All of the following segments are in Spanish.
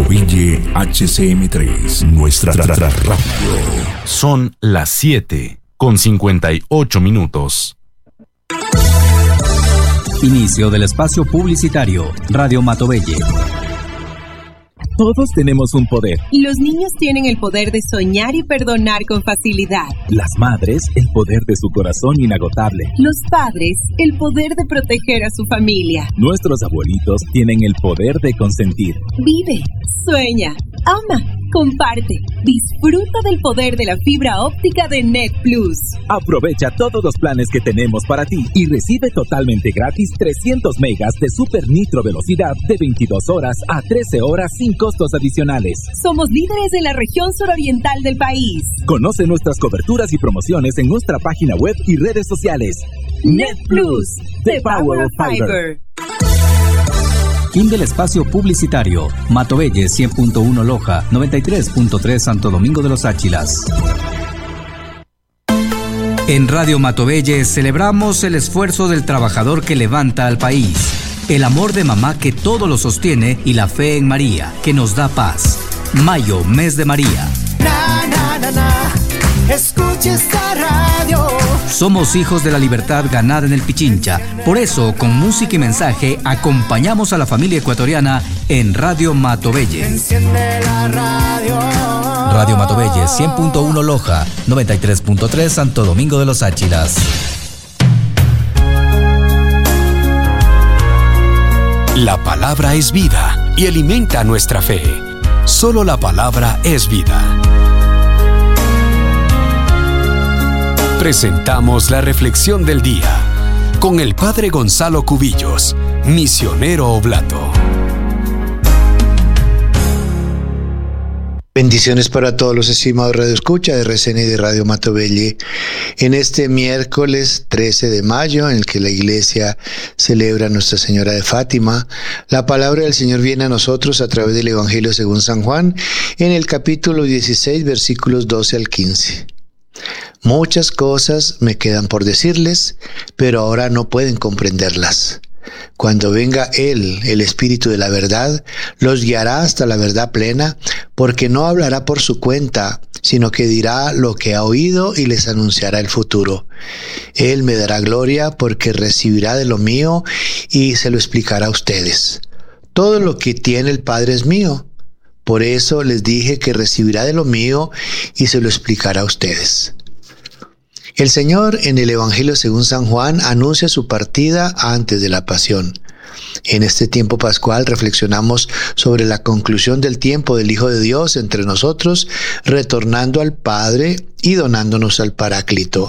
Matovelle HCM3, nuestra radio. Son las 7:58. Inicio del espacio publicitario. Radio Matovelle. Todos tenemos un poder. Los niños tienen el poder de soñar y perdonar con facilidad. Las madres, el poder de su corazón inagotable. Los padres, el poder de proteger a su familia. Nuestros abuelitos tienen el poder de consentir. Vive, sueña, ama, comparte. Disfruta del poder de la fibra óptica de Net Plus. Aprovecha todos los planes que tenemos para ti y recibe totalmente gratis 300 megas de super nitro velocidad de 22 horas a 13 horas sin costos adicionales. Somos líderes en la región suroriental del país. Conoce nuestras coberturas y promociones en nuestra página web y redes sociales. Net Plus, the power of fiber. Fin del espacio publicitario. Matovelle 100.1 Loja, 93.3 Santo Domingo de los Áchilas. En Radio Matovelle celebramos el esfuerzo del trabajador que levanta al país, el amor de mamá que todo lo sostiene y la fe en María que nos da paz. Mayo, mes de María. Escucha esta radio. Somos hijos de la libertad ganada en el Pichincha. Por eso, con música y mensaje, acompañamos a la familia ecuatoriana en Radio Matovelle. Enciende la radio. Radio Matovelle 100.1 Loja, 93.3 Santo Domingo de los Áchilas. La palabra es vida y alimenta nuestra fe. Solo la palabra es vida. Presentamos la reflexión del día con el Padre Gonzalo Cubillos, misionero oblato. Bendiciones para todos los estimados Radio Escucha de RCN y de Radio Matovelle en este miércoles 13 de mayo en el que la iglesia celebra a Nuestra Señora de Fátima. La palabra del Señor viene a nosotros a través del Evangelio según San Juan en el capítulo 16 versículos 12 al 15. Muchas cosas me quedan por decirles, pero ahora no pueden comprenderlas. Cuando venga Él, el Espíritu de la verdad, los guiará hasta la verdad plena, porque no hablará por su cuenta, sino que dirá lo que ha oído y les anunciará el futuro. Él me dará gloria porque recibirá de lo mío y se lo explicará a ustedes. Todo lo que tiene el Padre es mío. Por eso les dije que recibirá de lo mío y se lo explicará a ustedes. El Señor en el Evangelio según San Juan anuncia su partida antes de la pasión. En este tiempo pascual reflexionamos sobre la conclusión del tiempo del Hijo de Dios entre nosotros, retornando al Padre y donándonos al Paráclito.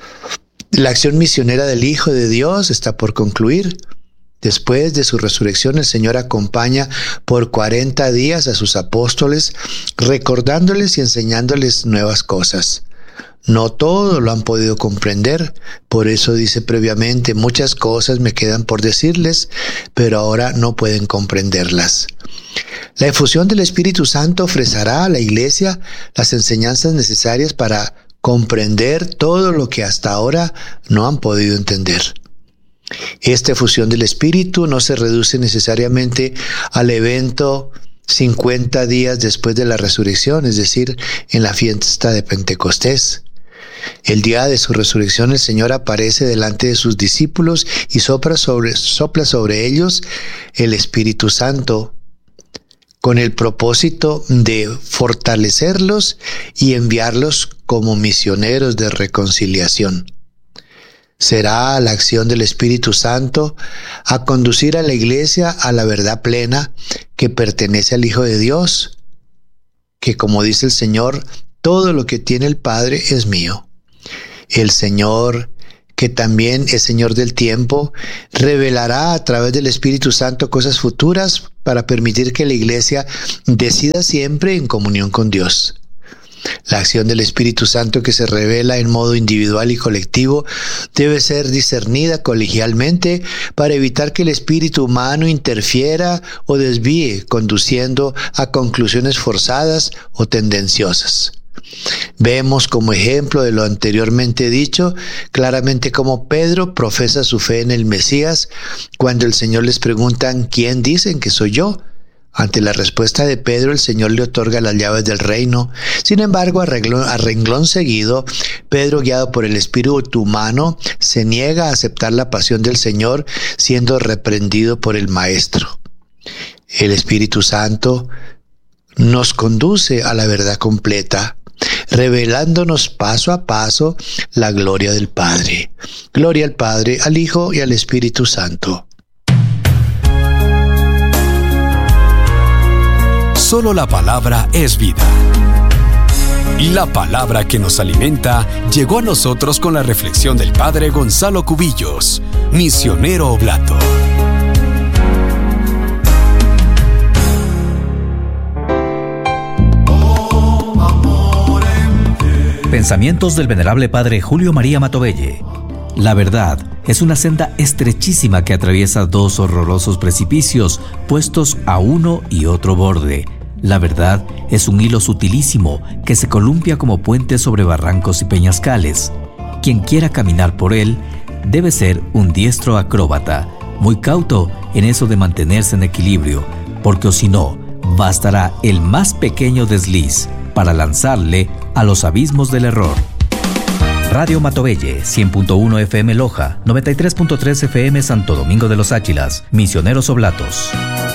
La acción misionera del Hijo de Dios está por concluir. Después de su resurrección, el Señor acompaña por 40 días a sus apóstoles, recordándoles y enseñándoles nuevas cosas. No todo lo han podido comprender, por eso dice previamente, muchas cosas me quedan por decirles, pero ahora no pueden comprenderlas. La efusión del Espíritu Santo ofrecerá a la Iglesia las enseñanzas necesarias para comprender todo lo que hasta ahora no han podido entender. Esta efusión del Espíritu no se reduce necesariamente al evento 50 días después de la resurrección, es decir, en la fiesta de Pentecostés. El día de su resurrección el Señor aparece delante de sus discípulos y sopla sobre ellos el Espíritu Santo con el propósito de fortalecerlos y enviarlos como misioneros de reconciliación. Será la acción del Espíritu Santo a conducir a la Iglesia a la verdad plena que pertenece al Hijo de Dios, que como dice el Señor, todo lo que tiene el Padre es mío. El Señor, que también es Señor del tiempo, revelará a través del Espíritu Santo cosas futuras para permitir que la Iglesia decida siempre en comunión con Dios. La acción del Espíritu Santo que se revela en modo individual y colectivo debe ser discernida colegialmente para evitar que el espíritu humano interfiera o desvíe, conduciendo a conclusiones forzadas o tendenciosas. Vemos como ejemplo de lo anteriormente dicho, claramente cómo Pedro profesa su fe en el Mesías cuando el Señor les pregunta, ¿quién dicen que soy yo? Ante la respuesta de Pedro, el Señor le otorga las llaves del reino. Sin embargo, a renglón seguido, Pedro, guiado por el espíritu humano, se niega a aceptar la pasión del Señor, siendo reprendido por el Maestro. El Espíritu Santo nos conduce a la verdad completa, revelándonos paso a paso la gloria del Padre. Gloria al Padre, al Hijo y al Espíritu Santo. Solo la palabra es vida. La palabra que nos alimenta llegó a nosotros con la reflexión del Padre Gonzalo Cubillos, misionero oblato. Pensamientos del venerable Padre Julio María Matovelle. La verdad es una senda estrechísima que atraviesa dos horrorosos precipicios puestos a uno y otro borde. La verdad es un hilo sutilísimo que se columpia como puente sobre barrancos y peñascales. Quien quiera caminar por él debe ser un diestro acróbata, muy cauto en eso de mantenerse en equilibrio, porque o si no, bastará el más pequeño desliz para lanzarle a los abismos del error. Radio Matovelle, 100.1 FM Loja, 93.3 FM Santo Domingo de los Áchilas, Misioneros Oblatos.